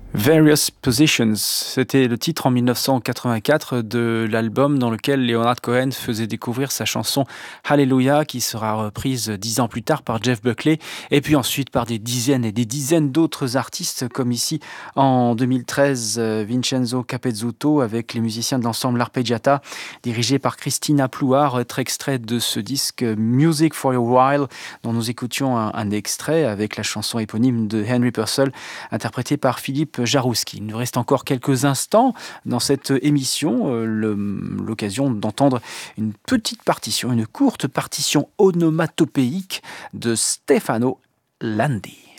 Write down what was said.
Various Positions, c'était le titre en 1984 de l'album dans lequel Leonard Cohen faisait découvrir sa chanson Hallelujah, qui sera reprise 10 ans plus tard par Jeff Buckley et puis ensuite par des dizaines et des dizaines d'autres artistes comme ici en 2013 Vincenzo Capezzuto avec les musiciens de l'ensemble L'Arpeggiata dirigé par Christina Plouard, extrait de ce disque Music for a While dont nous écoutions un extrait avec la chanson éponyme de Henry Purcell interprétée par Philippe Jarouski. Il nous reste encore quelques instants dans cette émission, l'occasion d'entendre une petite partition, une courte partition onomatopéique de Stefano Landi.